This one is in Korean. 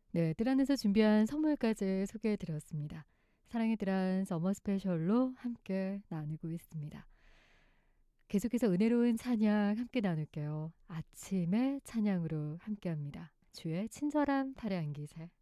네, 뜨란에서 준비한 선물까지 소개해 드렸습니다. 사랑의 뜨란 서머 스페셜로 함께 나누고 있습니다. 계속해서 은혜로운 찬양 함께 나눌게요. 아침의 찬양으로 함께합니다. 주의 친절한 팔의 안기세.